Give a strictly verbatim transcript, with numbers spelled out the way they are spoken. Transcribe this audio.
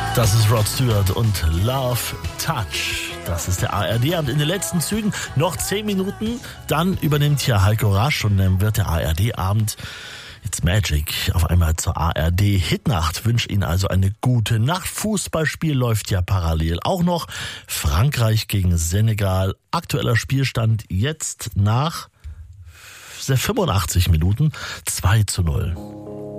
Das ist Rod Stewart und Love Touch. Das ist der A R D-Abend in den letzten Zügen. Noch zehn Minuten, dann übernimmt hier Heiko Rasch und dann wird der A R D-Abend It's Magic auf einmal zur A R D-Hitnacht. Wünsche Ihnen also eine gute Nacht. Fußballspiel läuft ja parallel auch noch. Frankreich gegen Senegal. Aktueller Spielstand jetzt nach fünfundachtzig Minuten zwei zu null.